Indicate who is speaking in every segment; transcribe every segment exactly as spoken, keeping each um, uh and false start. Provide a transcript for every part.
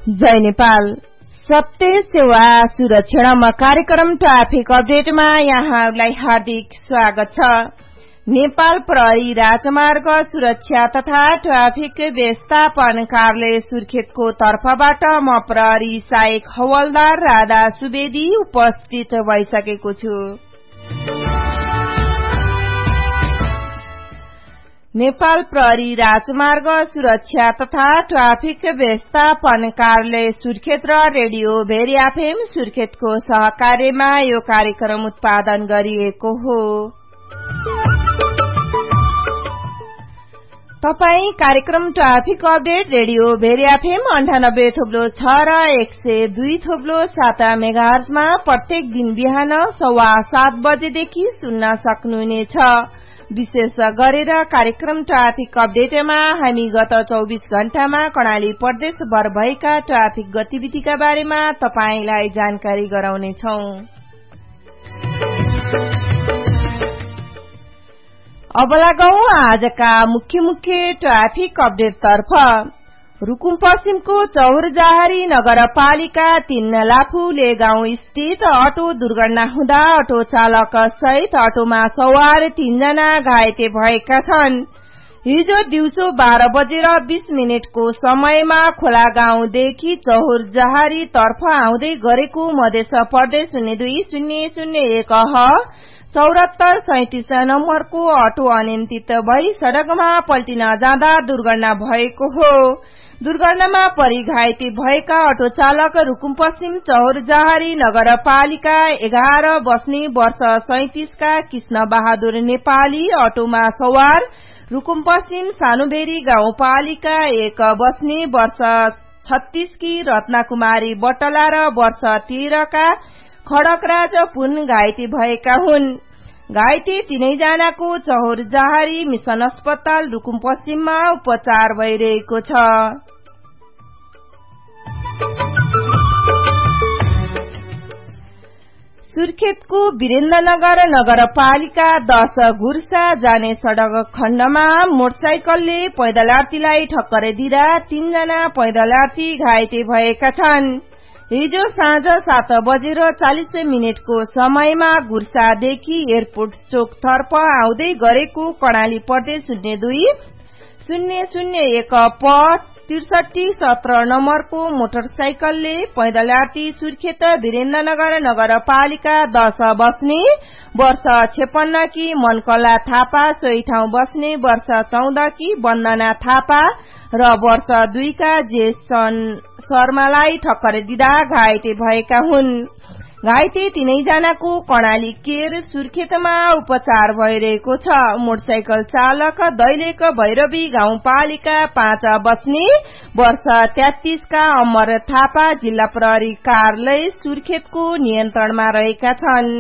Speaker 1: जय नेपाल। सत्य सेवा सुरक्षामा कार्यक्रम ट्राफिक अपडेटमा यहाँलाई हार्दिक स्वागत छ। नेपाल प्रहरी राजमार्ग सुरक्षा तथा ट्राफिक व्यवस्थापन कार्यालय सुर्खेतको तर्फबाट म प्रहरी सहायक हवलदार राधा सुवेदी उपस्थित भइसकेको छु। नेपाल प्रहरी राजमार्ग सुरक्षा तथा ट्राफिक व्यवस्थापन कार्यालय सुर्खेत र रेडियो भेरी एफएम सुर्खेतको सहकार्यमा यो कार्यक्रम उत्पादन गरिएको हो। तपाई कार्यक्रम traffic update radio very FM अन्ठानब्बे थोप्लो छ र एक सय दुई थोप्लो सात मेगाहर्जमा प्रत्येक दिन बिहान सवा सात बजेदेखि सुन्न सक्नुहुनेछ। विशेष गरेर कार्यक्रम ट्राफिक अपडेटमा हामी गत चौबीस घण्टामा कर्णाली प्रदेशभर भएका ट्राफिक गतिविधिका बारेमा तपाईंलाई जानकारी गराउनेछौं। अब लागौं आजका मुख्य मुख्य ट्राफिक अपडेट तर्फ। रुकुम पश्चिमको चौरजहारी नगरपालिका तीन लाफुले गाउँ स्थित अटो दुर्घटना हुँदा अटो चालक सहित अटोमा सवार तीनजना घाइते भएका छन्। हिजो दिउँसो बाह्र बजेर बीस मिनटको समयमा खोला गाउँदेखि चौरजहारी तर्फ आउँदै गरेको मध्य प्रदेश शून्य दुई शून्य शून्य एक ह चौरात्तर सैतिस नम्बरको अटो अनियन्त्रित भई सड़कमा पल्टिन जाँदा दुर्घटना भएको हो। दुर्घटनामा परि घाइते भएका अटो चालक रुकुम पश्चिम चौरजहारी नगरपालिका एघार बस्ने वर्ष सैतिसका कृष्ण बहादुर नेपाली, अटोमा सवार रुकुम पश्चिम सानुबेरी गाउँपालिका एक बस्ने वर्ष छत्तीसकी रत्नकुमारी बटला र वर्ष तेह्रका खडकराज पुन घाइते भएका हुन्। घाइते तीनैजनाको चौरजहारी मिशन अस्पताल रुकुम पश्चिममा उपचार भइरहेको छ। सुर्खेतको वीरेन्द्रनगर नगरपालिका दश घुर्सा जाने सड़क खण्डमा मोटरसाइकलले पैदलार्थीलाई टक्कर दिँदा तीनजना पैदलार्थी घाइते भएका छन्। हिजो साँझ सात बजेर चालिस मिनटको समयमा घुर्सादेखि एयरपोर्ट चोक तर्फ आउँदै गरेको कर्णाली प्रदेश शून्य दुई शून्य शून्य एक प त्रिसठी सत्र नम्बरको मोटरसाइकलले पैदलार्थी सुर्खेत वीरेन्द्रनगर नगरपालिका दश बस्ने वर्ष छेपन्न की मनकला थापा, सोही ठाउँ बस्ने वर्ष चौध की वन्दना थापा र वर्ष दुई का जेसन शर्मालाई ठक्कर दिँदा घाइते भएका हुन्। घाइते तीनैजनाको कर्णाली केर सुर्खेतमा उपचार भइरहेको छ। मोटरसाइकल चालक दैलेख भैरवी गाउँपालिका पाँच बस्ने वर्ष तेत्तीस का अमर थापा जिल्ला प्रहरी कार्यालय सुर्खेतको नियन्त्रणमा रहेका छन्।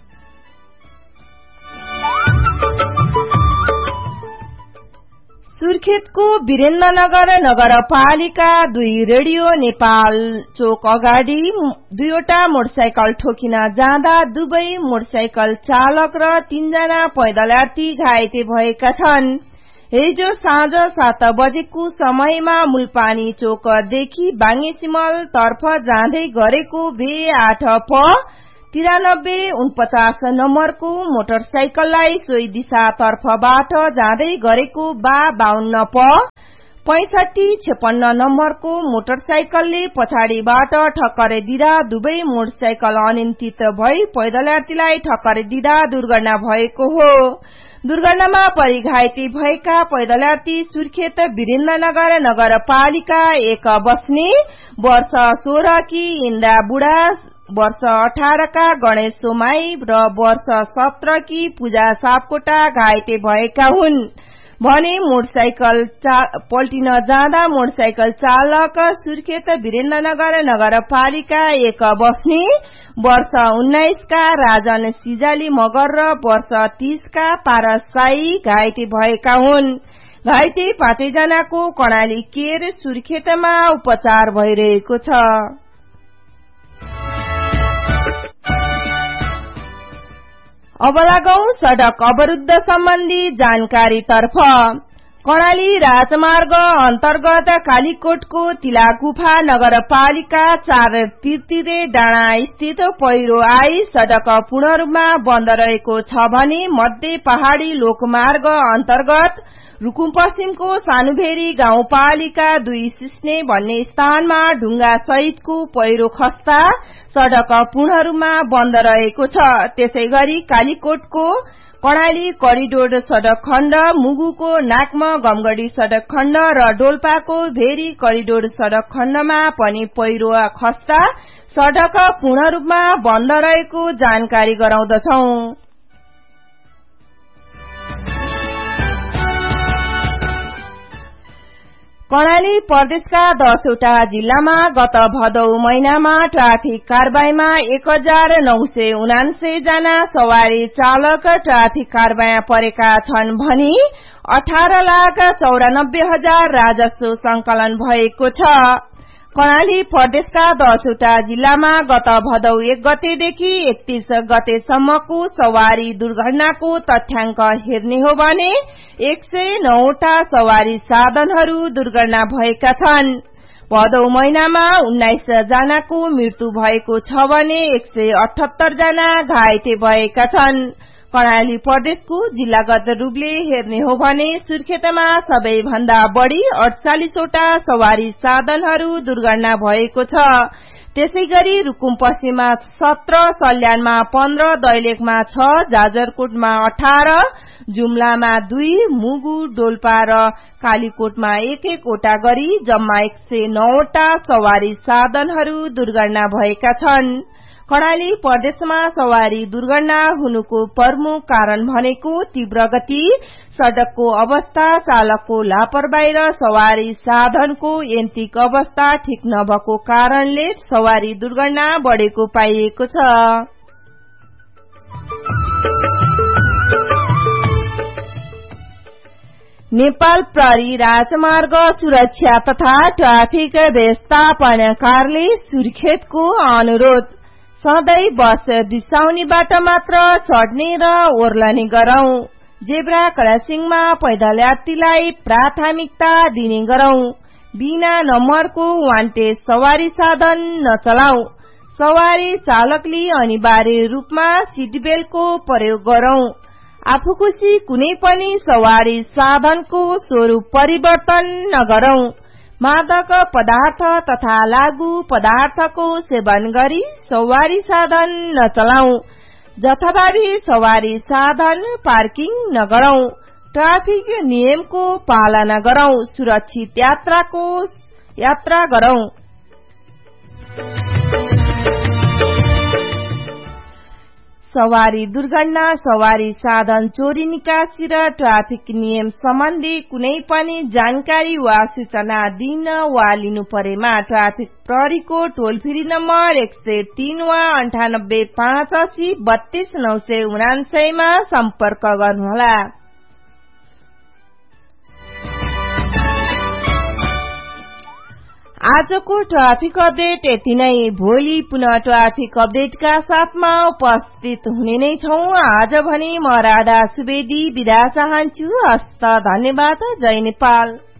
Speaker 1: सुर्खेतको वीरेन्द्रनगर नगरपालिका दुई रेडियो नेपाल चोक अगाडि दुईवटा मोटरसाइकल ठोकिन जाँदा दुवै मोटरसाइकल चालक र तीनजना पैदलार्थी घाइते भएका छन्। हिजो साँझ सात बजेको समयमा मूलपानी चोकदेखि बाङ्गेसिमल तर्फ जाँदै गरेको बे आठ प तिरानब्बे उनपचास नम्बरको मोटरसाइकललाई सोही दिशा तर्फबाट जाँदै गरेको बा बाहन्न प पैंसठी छेपन्न नम्बरको मोटरसाइकलले पछाडिबाट ठक्कर दिँदा दुवै मोटरसाइकल अनियन्त्रित भई पैदलार्थीलाई ठक्कर दिँदा दुर्घटना भएको हो। दुर्घटनामा परि घाइते भएका पैदलार्थी सुर्खेत वीरेन्द्रनगर नगरपालिका एक बस्ने वर्ष सोह्र की इन्द्रा बुढा, वर्ष अठार का गणेश सोमाई र वर्ष सत्र की पूजा सापकोटा घाइते भएका हुन् भने मोटरसाइकल पल्टिन जाँदा मोटरसाइकल चालक सुर्खेत वीरेन्द्रनगर नगरपालिका एक बस्ने वर्ष उन्नाइस का राजन सिजाली मगर र वर्ष तीस का पारस साई घाइते भएका हुन्। घाइते पाँचैजनाको कर्णाली केर सुर्खेतमा उपचार भइरहेको छ। अब लागौं सड़क अवरुद्ध सम्बन्धी जानकारी तर्फ। कर्णाली राजमार्ग अन्तर्गत कालीकोटको तिलागुफा नगरपालिका चार तिरतिरे डाँडा स्थित पहिरो आई सड़क पूर्ण रूपमा बन्द रहेको छ भने मध्य पहाड़ी लोकमार्ग अन्तर्गत रुकुम पश्चिमको सानुभेरी गाउँपालिका दुई सिस्ने भन्ने स्थानमा ढुंगा सहितको पहिरो खस्दा सड़क पूर्ण रूपमा बन्द रहेको छ। त्यसैगरी कालीकोटको कर्णाली करिडोर सड़क खण्ड, मुगुको नाकमा गमगढ़ी सड़क खण्ड र डोल्पाको भेरी करिडोर सड़क खण्डमा पनि पहिरो खस्दा सड़क पूर्ण रूपमा बन्द रहेको जानकारी गराउँदछौं। कर्णाली प्रदेशका दसवटा जिल्लामा गत भदौ महिनामा ट्राफिक कारबाहीमा एक हजार नौ सय उनान्सय जना सवारी चालक ट्राफिक कारबाहीमा परेका छन् भनी अठार लाख चौरानब्बे हजार राजस्व संकलन भएको छ। कर्णाली प्रदेशका दसवटा जिल्लामा गत भदौ एक गतेदेखि एकतीस गतेसम्मको सवारी दुर्घटनाको तथ्याङ्क हेर्ने हो भने एक सय नौवटा सवारी साधनहरू दुर्घटना भएका छन्। भदौ महिनामा उन्नाइस जनाको मृत्यु भएको छ भने एक सय अठहत्तर जना घाइते भएका छन्। कर्णाली प्रदेशको जिल्लागत रूपले हेर्ने हो भने सुर्खेतमा सबैभन्दा बढ़ी अडचालीसवटा सवारी साधनहरू दुर्घटना भएको छ। त्यसैगरी रुकुम पश्चिममा सत्र, सल्यानमा पन्ध्र, दैलेखमा छ, जाजरकोटमा अठार, जुम्लामा दुई, मुगु, डोल्पा र कालीकोटमा एक एकवटा गरी जम्मा एक सय नौवटा सवारी साधनहरू दुर्घटना भएका छन्। कर्णाली प्रदेशमा सवारी दुर्घटना हुनुको प्रमुख कारण भनेको तीव्र गति, सड़कको अवस्था, चालकको लापरवाही र सवारी साधनको यान्त्रिक अवस्था ठीक नभएको कारणले सवारी दुर्घटना बढ़ेको पाइएको छ। नेपाल प्रहरी राजमार्ग सुरक्षा तथा ट्राफिक व्यवस्थापन कार्यालय सुर्खेतको अनुरोध, सधैं बस दिशाउनीबाट मात्र चढ़ने र ओर्लने गरौं। जेब्रा क्रसिङमा पैदल यात्रीलाई प्राथमिकता दिने गरौं। बिना नम्बरको वान्टेड सवारी साधन नचलाऊ। सवारी चालकले अनिवार्य रूपमा सीट बेल्टको प्रयोग गरौं। आफू खुशी कुनै पनि सवारी साधनको स्वरूप परिवर्तन नगरौं। मादक पदार्थ तथा लागू पदार्थको सेवन गरी सवारी साधन नचलाऊ। जथाभावी सवारी साधन पार्किङ नगरौं। ट्राफिक नियमको पालना गरौं। सुरक्षित यात्राको यात्रा गरौं। सवारी दुर्घटना, सवारी साधन चोरी निकासी र ट्राफिक नियम सम्बन्धी कुनै पनि जानकारी वा सूचना दिन वा लिनु परेमा ट्राफिक प्रहरीको टोल फ्री नम्बर एक सय तीन वा अन्ठानब्बे पाँच अस्सी बत्तीस नौ सय उनान्सय मा सम्पर्क गर्नुहोला। आजको ट्राफिक अपडेट यति नै। भोलि पुनः ट्राफिक अपडेटका साथमा उपस्थित हुने नै छौं। आज भने म राधा सुवेदी बिदा चाहन्छु। हस्त धन्यवाद। जय नेपाल।